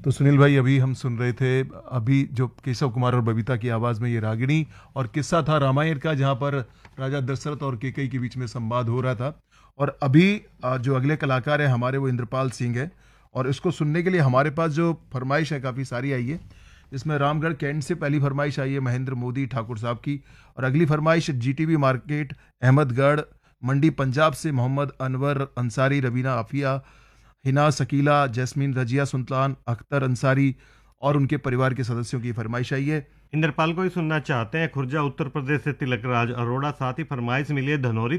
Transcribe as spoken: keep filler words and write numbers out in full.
तो सुनील भाई, अभी हम सुन रहे थे अभी जो केशव कुमार और बबीता की आवाज में ये रागिणी और किस्सा था रामायण का, जहां पर राजा दशरथ और केकई के बीच में संवाद हो रहा था। और अभी अ, जो अगले कलाकार है हमारे, वो इंद्रपाल सिंह है। और इसको सुनने के लिए हमारे पास जो फरमाइश है काफ़ी सारी आई है। इसमें रामगढ़ कैंट से पहली फरमाइश आई है महेंद्र मोदी ठाकुर साहब की। और अगली फरमाइश जीटीबी मार्केट अहमदगढ़ मंडी पंजाब से मोहम्मद अनवर अंसारी, रवीना आफिया, हिना शकीला, जैस्मीन रजिया सुल्तान, अख्तर अंसारी और उनके परिवार के सदस्यों की फरमाइश आई है। इंद्रपाल को ही सुनना चाहते हैं खुर्जा उत्तर प्रदेश से तिलक राज अरोड़ा। साथ ही फरमाइश मिली है धनौरी